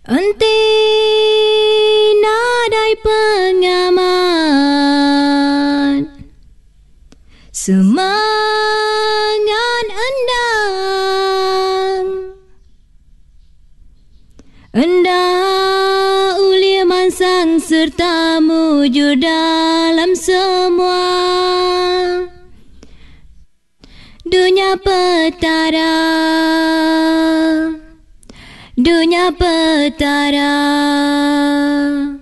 Entin nadai pengaman, semangat endang, endah ulia mansang serta mujur dalam semua dunia petara, dunia petara.